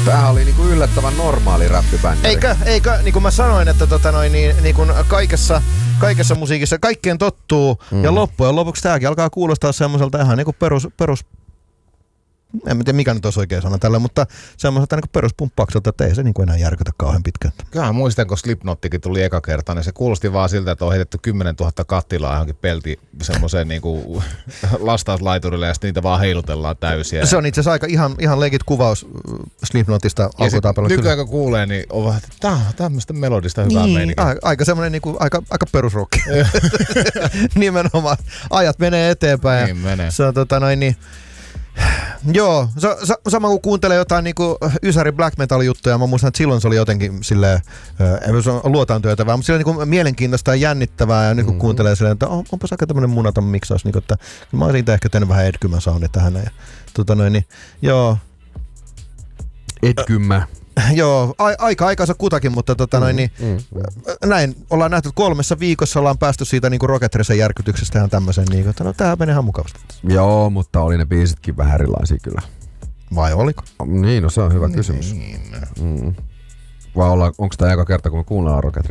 Tämähän oli niinku yllättävän normaali räppibändi. Eikö, niin kuin mä sanoin, että niin kuin kaikessa musiikissa kaikkeen tottuu ja loppujen lopuksi tääkin alkaa kuulostaa semmoiselta ihan niinku perus en tiedä mikä nyt olisi oikein sana tällä, mutta semmoiselta niin peruspumppaukselta, että ei se niin enää järkytä kauhean pitkään. Kyllä muistan, kun Slipknottikin tuli eka kerta, niin se kuulosti vaan siltä, että on heitetty 10 000 kattilaa johonkin pelti semmoiseen niinku lastauslaiturille ja sitten niitä vaan heilutellaan täysiä. Se on itse asiassa aika ihan legit kuvaus Slipknotista alkutaapella. Nykyään kun kuulee, niin on vähän, että tää on tämmöistä melodista hyvää meininkiä. Aika semmoinen niinku, aika perusrokki. Nimenomaan. Ajat menee eteenpäin. Niin menee. Se on joo, sama kuin kuuntelee jotain niinku ysäri black metal juttuja, mä muistan, että silloin se oli jotenkin silleen, luotaan työtävää, mutta silleen niinku mielenkiintoista ja jännittävää, ja nyt kun kuuntelee silleen, että onpas aika tämmönen munaton miksaus, niinku, että mä oon siitä ehkä tehnyt vähän Edkymän soundi tähän, ja joo. Edkymä. Joo, aikansa kutakin, mutta näin ollaan nähty, että 3 viikossa ollaan päästy siitä niinku Rocket Racen järkytyksestä ihan tämmöiseen, niinku, että tää menee ihan mukavasti. Joo, mutta oli ne biisitkin vähän erilaisia kyllä. Vai oliko? Niin, no se on hyvä kysymys. Vai onko tää eka kerta, kun me kuunnellaan Rocket